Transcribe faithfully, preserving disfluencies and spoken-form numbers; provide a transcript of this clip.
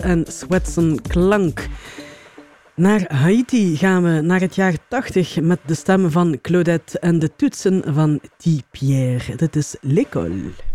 en Swetson Klank. Naar Haiti gaan we naar het jaar tachtig met de stem van Claudette en de toetsen van T. Pierre. Dit is L'école.